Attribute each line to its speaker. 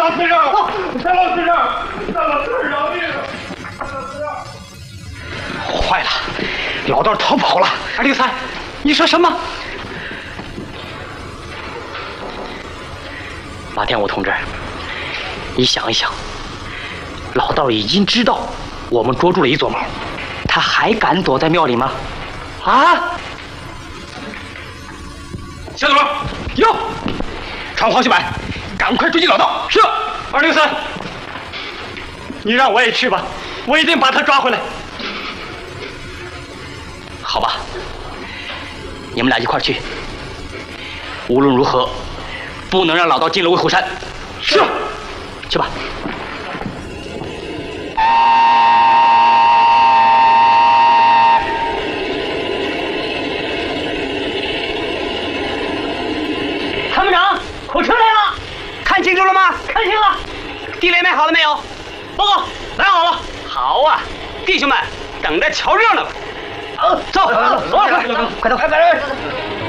Speaker 1: 老先生，张老先生，张老先生饶命！
Speaker 2: 坏了，老道逃跑了。203，你说什么？马天武同志，你想一想，老道已经知道我们捉住了一撮猫，他还敢躲在庙里吗？啊！
Speaker 1: 向总，
Speaker 2: 哟，传黄秀柏，赶快追击老道。是，203，你让我也去吧，我一定把他抓回来。好吧，你们俩一块去。无论如何，不能让老道进了威虎山。是，去吧。参谋长，火车来了，看清楚了吗？看清了。地雷埋好了没有？报告，埋好了。好啊，弟兄们，等着瞧热闹吧。走，快走！